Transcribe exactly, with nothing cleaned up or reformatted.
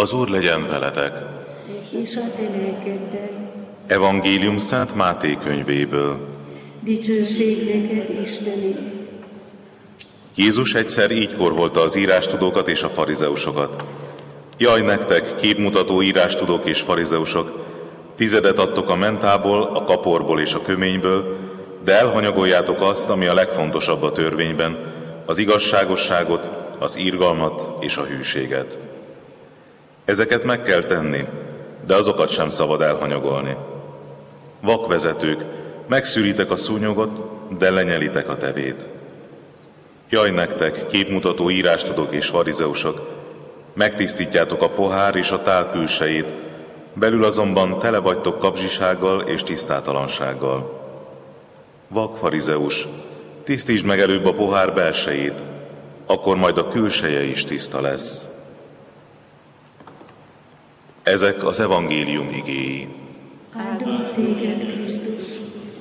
Az Úr legyen veletek. És a te lelkeddel. Evangélium Szent Máté könyvéből. Dicsőség neked, Istenünk! Jézus egyszer így korholta az írástudókat és a farizeusokat. Jaj nektek, képmutató írástudók és farizeusok, tizedet adtok a mentából, a kaporból és a köményből, de elhanyagoljátok azt, ami a legfontosabb a törvényben, az igazságosságot, az irgalmat és a hűséget. Ezeket meg kell tenni, de azokat sem szabad elhanyagolni. Vakvezetők, megszűritek a szúnyogot, de lenyelitek a tevét. Jaj nektek, képmutató írástudók és farizeusok, megtisztítjátok a pohár és a tál külsejét, belül azonban tele vagytok kapzsisággal és tisztátalansággal. Vak farizeus, tisztítsd meg előbb a pohár belsejét, akkor majd a külseje is tiszta lesz. Ezek az evangélium igéi. Áldunk téged, Krisztus!